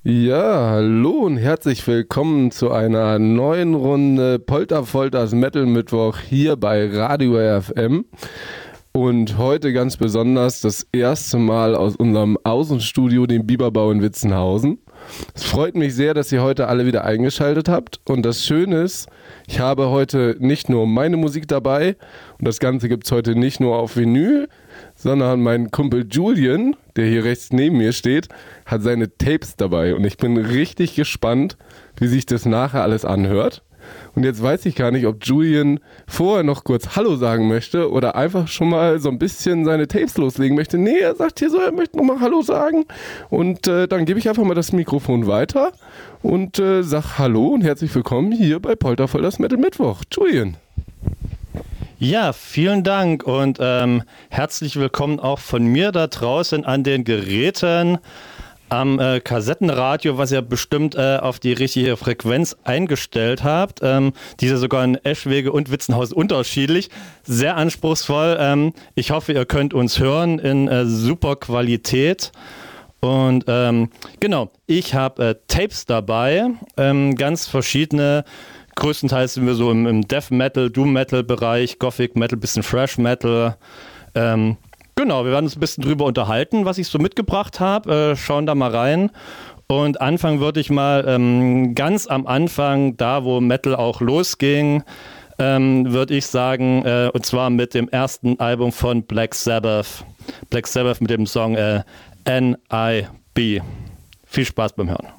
Ja, hallo und herzlich willkommen zu einer neuen Runde Polterfolters Metal Mittwoch hier bei Radio RFM. Und heute ganz besonders das erste Mal aus unserem Außenstudio, dem Biberbau in Witzenhausen. Es freut mich sehr, dass ihr heute alle wieder eingeschaltet habt. Und das Schöne ist, ich habe heute nicht nur meine Musik dabei und das Ganze gibt es heute nicht nur auf Vinyl, sondern mein Kumpel Julian, der hier rechts neben mir steht, hat seine Tapes dabei. Und ich bin richtig gespannt, wie sich das nachher alles anhört. Und jetzt weiß ich gar nicht, ob Julian vorher noch kurz Hallo sagen möchte oder einfach schon mal so ein bisschen seine Tapes loslegen möchte. Nee, er sagt hier so, er möchte nochmal Hallo sagen. Und dann gebe ich einfach mal das Mikrofon weiter und sag Hallo und herzlich willkommen hier bei Polterfolters Metal Mittwoch. Julian. Ja, vielen Dank und herzlich willkommen auch von mir da draußen an den Geräten. Am Kassettenradio, was ihr bestimmt auf die richtige Frequenz eingestellt habt. Diese sogar in Eschwege und Witzenhausen unterschiedlich. Sehr anspruchsvoll. Ich hoffe, ihr könnt uns hören in super Qualität. Und genau, ich habe Tapes dabei, ganz verschiedene. Größtenteils sind wir so im Death Metal, Doom Metal Bereich, Gothic Metal, bisschen Thrash Metal. Genau, wir werden uns ein bisschen drüber unterhalten, was ich so mitgebracht habe. Schauen da mal rein. Und anfangen würde ich mal ganz am Anfang, da wo Metal auch losging, würde ich sagen, und zwar mit dem ersten Album von Black Sabbath. Black Sabbath mit dem Song N.I.B. Viel Spaß beim Hören.